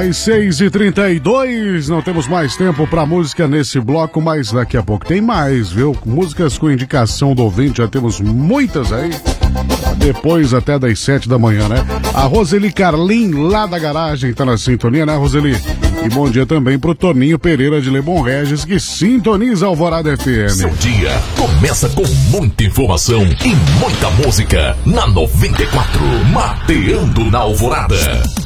Às 6h32, não temos mais tempo para música nesse bloco, mas daqui a pouco tem mais, viu? Músicas com indicação do ouvinte, já temos muitas aí. Depois até das 7 da manhã, né? A Roseli Carlin, lá da garagem, tá na sintonia, né, Roseli? E bom dia também pro Toninho Pereira de Lebon Regis, que sintoniza Alvorada FM. Seu dia começa com muita informação e muita música na 94, Mateando na Alvorada.